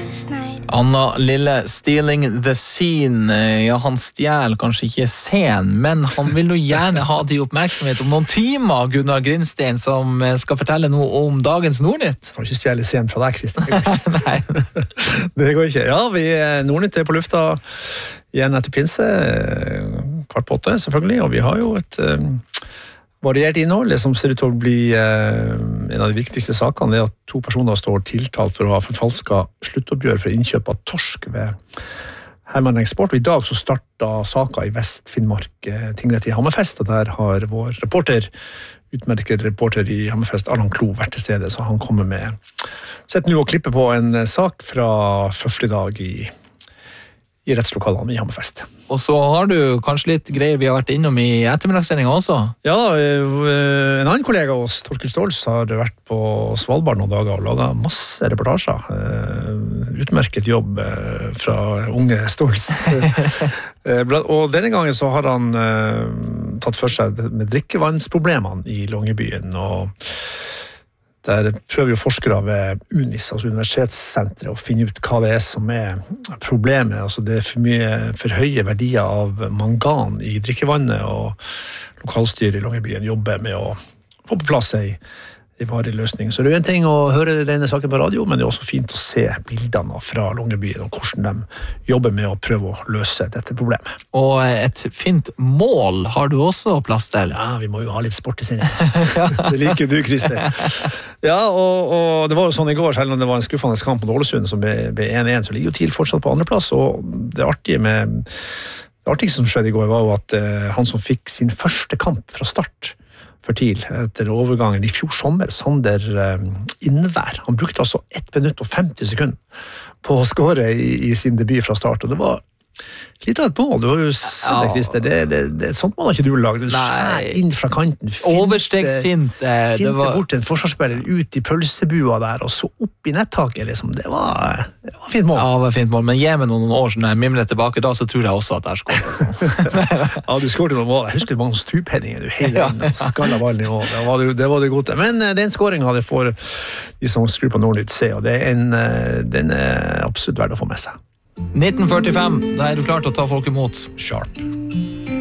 last night. Anna Lille, Stealing the Scene. Ja, han stjel kanskje ikke scenen, men han vil jo gjerne ha de oppmerksomhet om noen timer, Gunnar Grinstein, som skal fortelle noe om dagens Nordnytt. Kan ikke stjele scenen fra deg, Kristian. Nei. Det går ikke. Ja, Nordnytt på lufta igjen etter pinse, 7:15 selvfølgelig, og vi har jo et variert innhold. Det som ser ut til å bli en av de viktigste sakene, er at 2 personer står tiltalt for å ha forfalsket sluttoppgjør for innkjøp av torsk ved Herman Eksport. Og i dag så startet saken i Vest-Finnmark, tingrett i Hammerfest, og der har vår utmerket reporter i Hammerfest, Allan Klo, vært til stede, så han kommer med sett nå og klipper på en sak fra første dag i rettslokalene i Hammerfest. Og så har du kanskje litt greier vi har vært innom i ettermiddagssendingen også. Ja, en annen kollega av oss, Torkild Ståls, har vært på Svalbard noen dager og laget masse reportasjer. Utmerket jobb fra unge Ståls. Og denne gangen så har han tatt for seg med drikkevannsproblemene i Longyearbyen, og der prøver jo forskere ved UNIS, altså Universitetssenteret, å finne ut hva det er som er problemet. Altså det er for høye verdier av mangan i drikkevannet, og lokalstyret i Longyearbyen jobber med å få på plass en varig løsning. Så det er en ting å høre denne saken på radio, men det er også fint å se bildene fra Longyearbyen og hvordan de jobber med å prøve å løse dette problemet. Og et fint mål har du også plass til. Ja, vi må jo ha litt sport i sinne. Det liker du, Christer. Ja, og det var jo sånn i går, selv om det var en skuffende kamp mot Ålesund som ble 1-1, så ligger jo TIL fortsatt på andreplass, og det artigste som skjedde i går var jo at han som fikk sin første kamp fra start for TIL etter overgangen i fjor sommer, Sander Innvær. Han brukte altså 1 minutt og 50 sekunder på å skåre i sin debut fra start, og det var litt av et mål. Du har jo sett det, Christer. Det er et sånt mål har ikke du laget. Du skjær inn fra kanten. Overstegsfint. Finte bort en forsvarsspiller ut i pølsebua der, og så opp i nettaket, liksom. Det var fint mål. Ja, det var fint mål, men gi meg noen år sånn jeg mimler tilbake, da så tror jeg også at jeg skåret. Ja, du skåret noen mål. Jeg husker det var noen stuphendinger. Du hele inn og skallet ballen i mål. Det var det god til. Men den skåringen får de som skrur på Nordnytt se, og den er absolutt verdt å få med seg. 1945, da er du klar til å ta folk imot. Sharp.